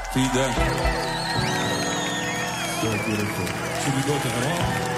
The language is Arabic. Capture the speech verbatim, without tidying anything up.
فداك. So beautiful. Should we go to Iran?